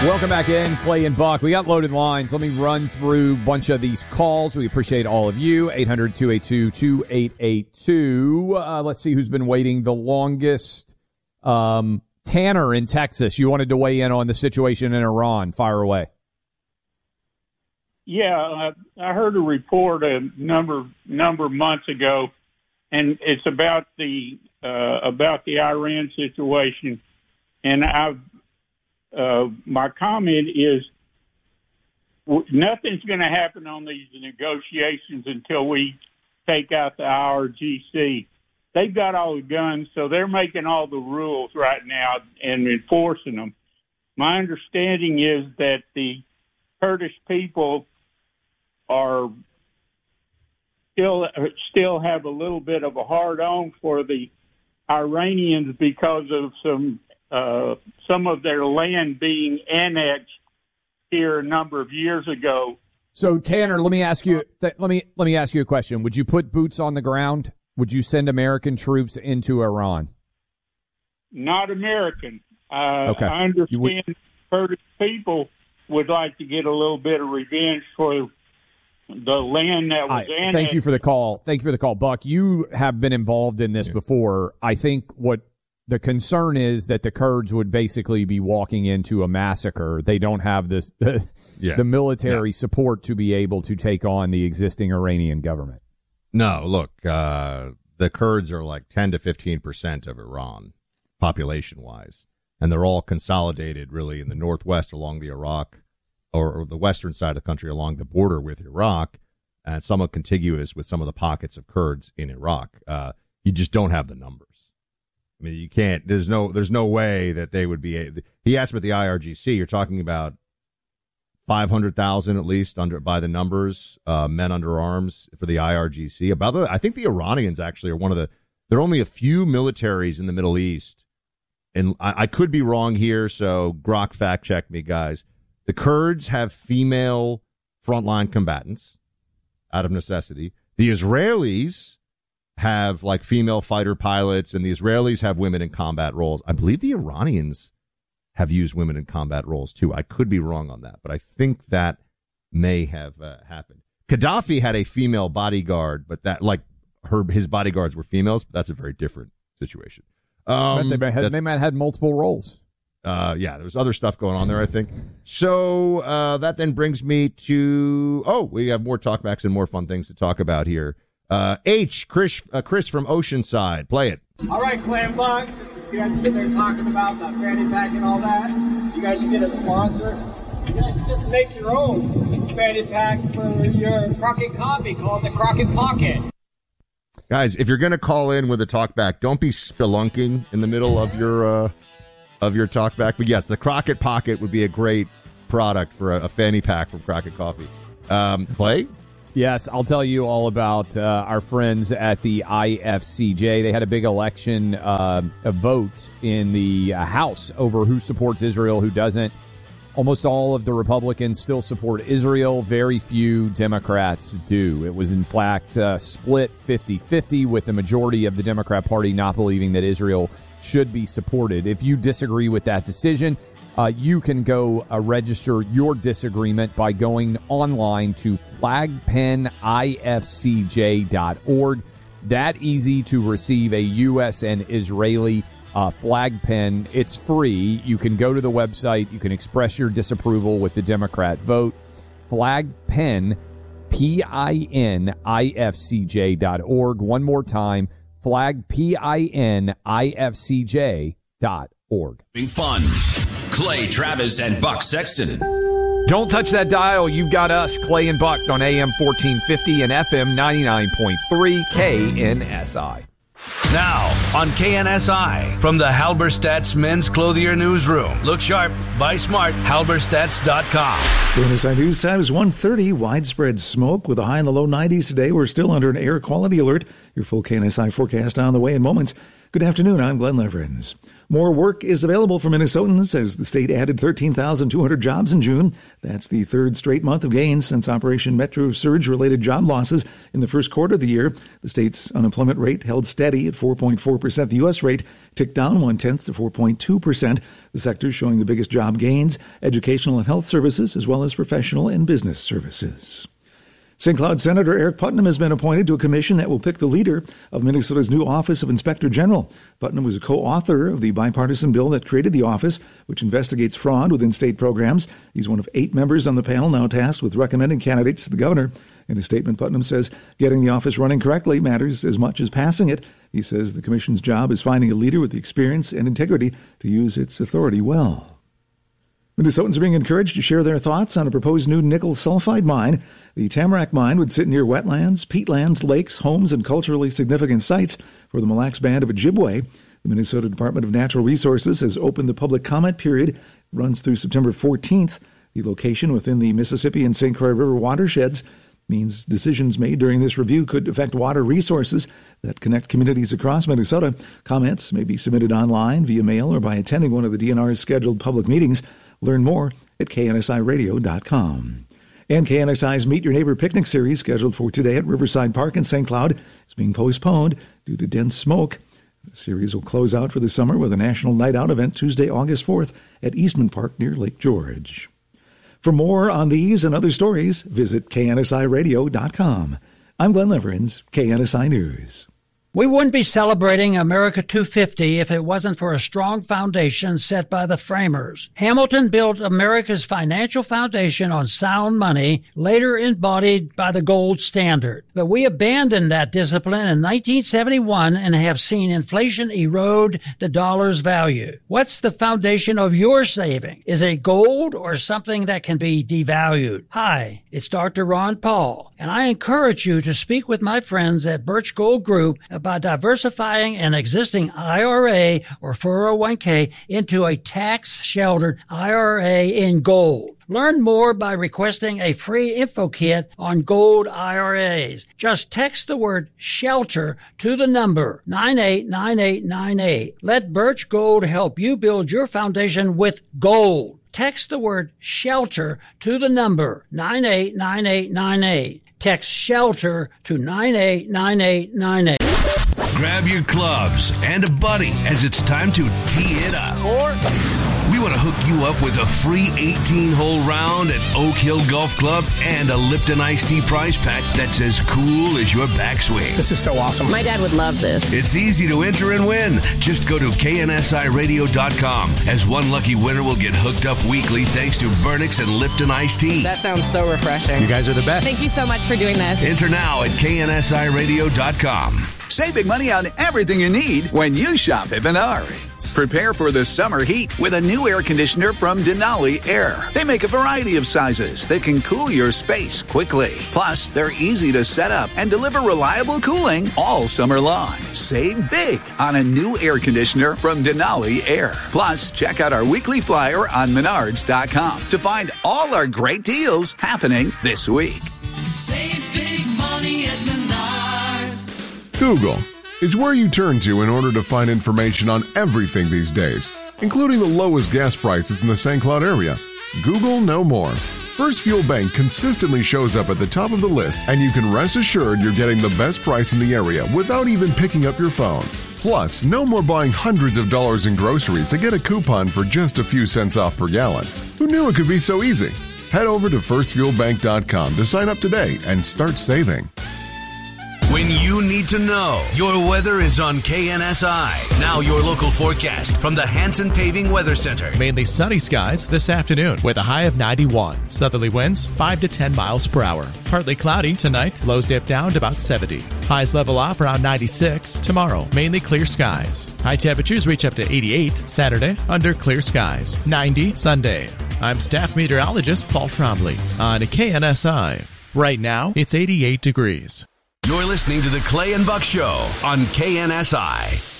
Welcome back in, Clay and Buck. We got loaded lines. Let me run through a bunch of these calls. We appreciate all of you. 800-282-2882. Let's see who's been waiting the longest. Tanner in Texas, you wanted to weigh in on the situation in Iran. Fire away. Yeah, I heard a report a number of months ago, and it's about the Iran situation. And my comment is nothing's going to happen on these negotiations until we take out the IRGC. They've got all the guns, so they're making all the rules right now and enforcing them. My understanding is that the Kurdish people are still have a little bit of a hard-on for the Iranians because of some of their land being annexed here a number of years ago. So Tanner, let me ask you a question. Would you put boots on the ground? Would you send American troops into Iran? Not American. Okay. I understand Kurdish people would like to get a little bit of revenge for the land that was annexed. Thank you for the call. Buck. You have been involved in this before. I think what the concern is that the Kurds would basically be walking into a massacre. They don't have the military support to be able to take on the existing Iranian government. No, look, the Kurds are like 10 to 15% of Iran, population-wise, and they're all consolidated really in the northwest along the Iraq, or the western side of the country along the border with Iraq, and somewhat contiguous with some of the pockets of Kurds in Iraq. You just don't have the numbers. I mean, you can't. There's no way that they would be. He asked about the IRGC. You're talking about 500,000 at least by the numbers, men under arms for the IRGC. I think the Iranians actually are one of the. There are only a few militaries in the Middle East, and I could be wrong here. So Grok fact check me, guys. The Kurds have female frontline combatants out of necessity. The Israelis have like female fighter pilots, and the Israelis have women in combat roles. I believe the Iranians have used women in combat roles too. I could be wrong on that, but I think that may have happened. Gaddafi had a female bodyguard, but his bodyguards were females. But that's a very different situation. They might have had multiple roles. There was other stuff going on there, I think. So that then brings me to we have more talkbacks and more fun things to talk about here. Chris from Oceanside, play it. All right, Clam Buck, you guys sit there talking about the fanny pack and all that. You guys should get a sponsor. You guys should just make your own fanny pack for your Crockett coffee called the Crockett Pocket. Guys, if you're going to call in with a talkback, don't be spelunking in the middle of your talkback. But yes, the Crockett Pocket would be a great product for a fanny pack from Crockett Coffee. Clay? Yes, I'll tell you all about our friends at the IFCJ. They had a big election, a vote in the House over who supports Israel, who doesn't. Almost all of the Republicans still support Israel. Very few Democrats do. It was, in fact, split 50-50, with the majority of the Democrat Party not believing that Israel should be supported. If you disagree with that decision, you can go register your disagreement by going online to flagpenifcj.org. That easy to receive a U.S. and Israeli flag pen. It's free. You can go to the website. You can express your disapproval with the Democrat vote. Flagpen, PINIFCJ.org. One more time, flagpenifcj.org. Being fun. Clay Travis and Buck Sexton. Don't touch that dial. You've got us, Clay and Buck, on AM 1450 and FM 99.3 KNSI. Now on KNSI from the Halberstadt's Men's Clothier Newsroom. Look sharp, buy smart, halberstadts.com. KNSI News Time is 1:30. Widespread smoke with a high in the low 90s today. We're still under an air quality alert. Your full KNSI forecast on the way in moments. Good afternoon. I'm Glenn Leverins. More work is available for Minnesotans as the state added 13,200 jobs in June. That's the third straight month of gains since Operation Metro Surge-related job losses in the first quarter of the year. The state's unemployment rate held steady at 4.4%. The U.S. rate ticked down 0.1% to 4.2%. The sectors showing the biggest job gains, educational and health services, as well as professional and business services. St. Cloud Senator Eric Putnam has been appointed to a commission that will pick the leader of Minnesota's new Office of Inspector General. Putnam was a co-author of the bipartisan bill that created the office, which investigates fraud within state programs. He's one of 8 members on the panel now tasked with recommending candidates to the governor. In a statement, Putnam says getting the office running correctly matters as much as passing it. He says the commission's job is finding a leader with the experience and integrity to use its authority well. Minnesotans are being encouraged to share their thoughts on a proposed new nickel sulfide mine. The Tamarack mine would sit near wetlands, peatlands, lakes, homes, and culturally significant sites for the Mille Lacs Band of Ojibwe. The Minnesota Department of Natural Resources has opened the public comment period. It runs through September 14th. The location within the Mississippi and St. Croix River watersheds means decisions made during this review could affect water resources that connect communities across Minnesota. Comments may be submitted online, via mail, or by attending one of the DNR's scheduled public meetings. Learn more at KNSIRadio.com. And KNSI's Meet Your Neighbor picnic series, scheduled for today at Riverside Park in St. Cloud, is being postponed due to dense smoke. The series will close out for the summer with a national night out event Tuesday, August 4th at Eastman Park near Lake George. For more on these and other stories, visit KNSIRadio.com. I'm Glenn Leverins, KNSI News. We wouldn't be celebrating America 250 if it wasn't for a strong foundation set by the framers. Hamilton built America's financial foundation on sound money, later embodied by the gold standard. But we abandoned that discipline in 1971 and have seen inflation erode the dollar's value. What's the foundation of your saving? Is it gold or something that can be devalued? Hi, it's Dr. Ron Paul, and I encourage you to speak with my friends at Birch Gold Group about diversifying an existing IRA or 401k into a tax-sheltered IRA in gold. Learn more by requesting a free info kit on gold IRAs. Just text the word SHELTER to the number 989898. Let Birch Gold help you build your foundation with gold. Text the word SHELTER to the number 989898. Text SHELTER to 989898. Grab your clubs and a buddy as it's time to tee it up. Or we want to hook you up with a free 18-hole round at Oak Hill Golf Club and a Lipton Iced Tea prize pack that's as cool as your backswing. This is so awesome. My dad would love this. It's easy to enter and win. Just go to KNSIRadio.com, as one lucky winner will get hooked up weekly thanks to Burnix and Lipton Iced Tea. That sounds so refreshing. You guys are the best. Thank you so much for doing this. Enter now at KNSIRadio.com. Save big money on everything you need when you shop at Menards. Prepare for the summer heat with a new air conditioner from Denali Air. They make a variety of sizes that can cool your space quickly. Plus, they're easy to set up and deliver reliable cooling all summer long. Save big on a new air conditioner from Denali Air. Plus, check out our weekly flyer on Menards.com to find all our great deals happening this week. Save big money at Menards. Google is where you turn to in order to find information on everything these days, including the lowest gas prices in the St. Cloud area. Google no more. First Fuel Bank consistently shows up at the top of the list, and you can rest assured you're getting the best price in the area without even picking up your phone. Plus, no more buying hundreds of dollars in groceries to get a coupon for just a few cents off per gallon. Who knew it could be so easy? Head over to firstfuelbank.com to sign up today and start saving. When you need to know, your weather is on KNSI. Now your local forecast from the Hanson Paving Weather Center. Mainly sunny skies this afternoon with a high of 91. Southerly winds 5 to 10 miles per hour. Partly cloudy tonight. Lows dip down to about 70. Highs level off around 96. Tomorrow, mainly clear skies. High temperatures reach up to 88 Saturday under clear skies. 90 Sunday. I'm staff meteorologist Paul Trombley on KNSI. Right now, it's 88 degrees. You're listening to the Clay and Buck Show on KNSI.